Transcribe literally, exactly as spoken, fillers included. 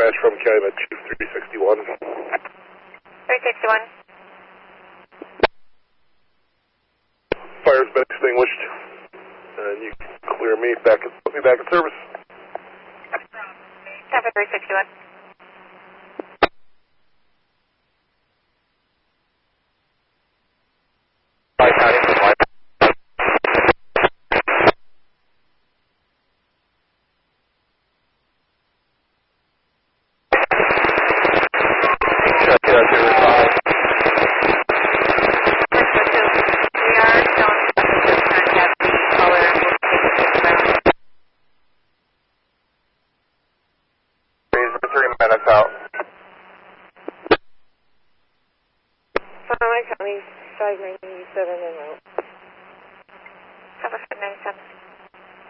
dispatch from Calumet Chief three sixty-one. three sixty-one. Fire's been extinguished. And you can clear me back, put me back in service. Copy three sixty-one. Minutes out. Sonoma County five ninety-seven and out.